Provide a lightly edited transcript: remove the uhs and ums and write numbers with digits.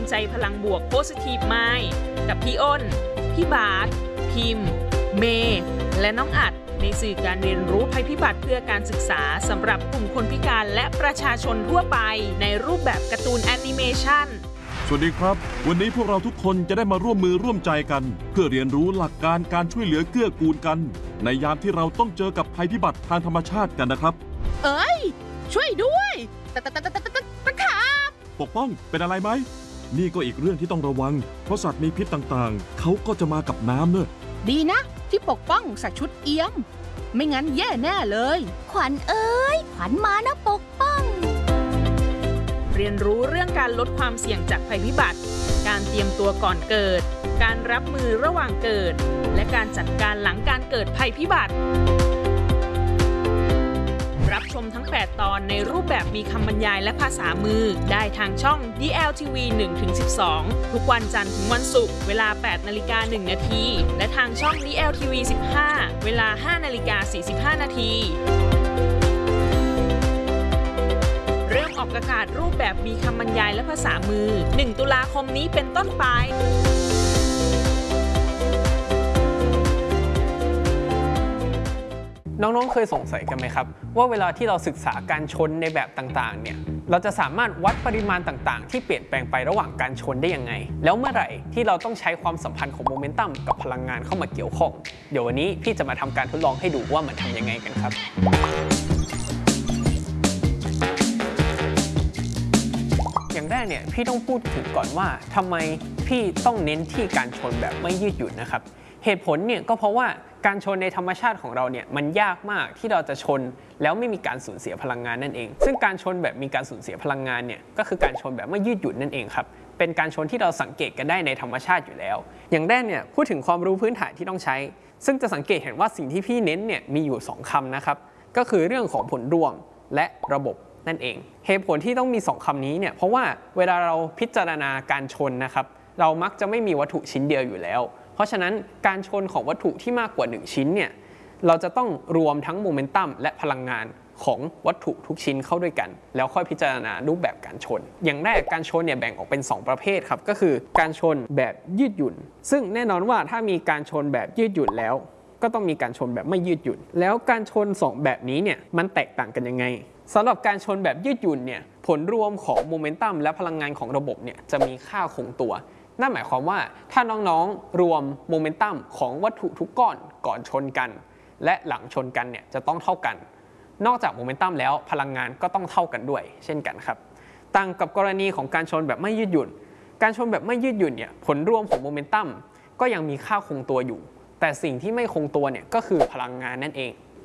ใจพลังบวก Positive Mind กับพี่อ้นพี่บาสพิมพ์เมย์และน้องอัดในสื่อการเรียนรู้ภัยพิบัติเพื่อการศึกษาสำหรับกลุ่มคนพิการและประชาชนทั่วไปในรูปแบบการ์ตูนแอนิเมชันสวัสดีครับวันนี้พวกเราทุกคนจะได้มาร่วมมือร่วมใจกันเพื่อเรียนรู้หลักการการช่วยเหลือเกื้อกูลกันในยามที่เราต้องเจอกับภัยพิบัติทางธรรมชาติกันนะครับเอ้ยช่วยด้วยตะขาบปกป้องเป็นอะไรไหมนี่ก็อีกเรื่องที่ต้องระวังเพราะสัตว์มีพิษต่างๆเขาก็จะมากับน้ำเนอะดีนะที่ปกป้องใส่ชุดเอี้ยมไม่งั้นแย่แน่เลยขวัญเอ้ยขวัญมานะปกป้องเรียนรู้เรื่องการลดความเสี่ยงจากภัยพิบัติการเตรียมตัวก่อนเกิดการรับมือระหว่างเกิดและการจัดการหลังการเกิดภัยพิบัติรับชมทั้ง 8 ตอนในรูปแบบมีคำบรรยายและภาษามือได้ทางช่อง DLTV 1-12 ทุกวันจันทร์ถึงวันศุกร์เวลา 8:01 น.และทางช่อง DLTV 15 เวลา 5:45 น.เริ่มออกอากาศรูปแบบมีคำบรรยายและภาษามือ 1 ตุลาคมนี้เป็นต้นไปน้องๆเคยสงสัยกันไหมครับว่าเวลาที่เราศึกษาการชนในแบบต่างๆเนี่ยเราจะสามารถวัดปริมาณต่างๆที่เปลี่ยนแปลงไประหว่างการชนได้ยังไงแล้วเมื่อไหร่ที่เราต้องใช้ความสัมพันธ์ของโมเมนตัมกับพลังงานเข้ามาเกี่ยวข้องเดี๋ยววันนี้พี่จะมาทำการทดลองให้ดูว่ามันทำยังไงกันครับอย่างแรกเนี่ยพี่ต้องพูดถึงก่อนว่าทำไมพี่ต้องเน้นที่การชนแบบไม่ยืดหยุ่นนะครับเหตุผลเนี่ยก็เพราะว่าการชนในธรรมชาติของเราเนี่ยมันยากมากที่เราจะชนแล้วไม่มีการสูญเสียพลังงานนั่นเองซึ่งการชนแบบมีการสูญเสียพลังงานเนี่ยก็คือการชนแบบไม่ยืดหยุ่นนั่นเองครับเป็นการชนที่เราสังเกตกันได้ในธรรมชาติอยู่แล้วอย่างแรกเนี่ยพูดถึงความรู้พื้นฐานที่ต้องใช้ซึ่งจะสังเกตเห็นว่าสิ่งที่พี่เน้นเนี่ยมีอยู่2คำนะครับก็คือเรื่องของผลรวมและระบบนั่นเองเหตุผลที่ต้องมี2คำนี้เนี่ยเพราะว่าเวลาเราพิจารณาการชนนะครับเรามักจะไม่มีวัตถุชิ้นเดียวอยู่แล้วเพราะฉะนั้นการชนของวัตถุที่มากกว่า1ชิ้นเนี่ยเราจะต้องรวมทั้งโมเมนตัมและพลังงานของวัตถุทุกชิ้นเข้าด้วยกันแล้วค่อยพิจารณารูปแบบการชนอย่างแรกการชนเนี่ยแบ่งออกเป็น2ประเภทครับก็คือการชนแบบยืดหยุ่นซึ่งแน่นอนว่าถ้ามีการชนแบบยืดหยุ่นแล้วก็ต้องมีการชนแบบไม่ยืดหยุ่นแล้วการชน2แบบนี้เนี่ยมันแตกต่างกันยังไงสำหรับการชนแบบยืดหยุ่นเนี่ยผลรวมของโมเมนตัมและพลังงานของระบบเนี่ยจะมีค่าคงตัวนั่นหมายความว่าถ้าน้องๆรวมโมเมนตัมของวัตถุทุกก้อนก่อนชนกันและหลังชนกันเนี่ยจะต้องเท่ากันนอกจากโมเมนตัมแล้วพลังงานก็ต้องเท่ากันด้วยเช่นกันครับต่างกับกรณีของการชนแบบไม่ยืดหยุ่นการชนแบบไม่ยืดหยุ่นเนี่ยผลรวมของโมเมนตัมก็ยังมีค่าคงตัวอยู่แต่สิ่งที่ไม่คงตัวเนี่ยก็คือพลังงานนั่นเอง